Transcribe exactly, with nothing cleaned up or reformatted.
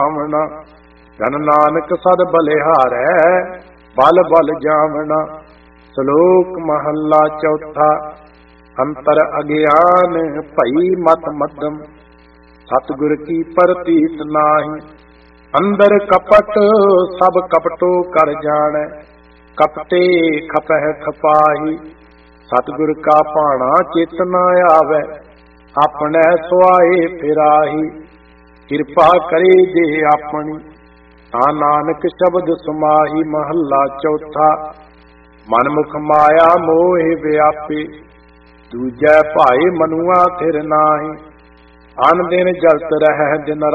ਆਵਣਾ। ਧਨ ਨਾਨਕ ਸਦ ਬਲਿਹਾਰੈ, ਬਲ ਬਲ ਜਾਵਣਾ। ਸ਼ਲੋਕ ਮਹੱਲਾ ਚੌਥਾ। ਅੰਤਰ ਅਗਿਆਨ ਭਈ ਮਤ ਮੱਧਮ, ਸਤਿਗੁਰ ਕੀ ਪ੍ਰਤੀਤ ਨਾਹੀ। ਅੰਦਰ ਕਪਟ ਸਭ ਕਪਟੋ ਕਰ ਜਾਣੈ, ਕਪਟੇ ਖਪਹਿ ਖਪਾਹੀ। ਸਤਿਗੁਰ ਕਾ ਭਾਣਾ ਚਿਤ ਨ ਆਵੈ, ਆਪਣੈ ਸੁਆਏ ਫਿਰਾਹੀ। ਕਿਰਪਾ ਕਰੇ ਜੇ ਆਪਣੀ, ਤਾਂ ਨਾਨਕ ਸ਼ਬਦ ਸਮਾਹੀ। ਮਹੱਲਾ ਚੌਥਾ। ਮਨ ਮੁਖ ਮਾਇਆ ਮੋਹਿ ਵਿਆਪੀ, ਦੂਜੈ ਭਾਏ ਮਨੁਆ ਥਿਰ ਨਾਹੀ। ਅਨ ਦਿਨ ਜਲਤ ਰਹਿ ਦਿਨ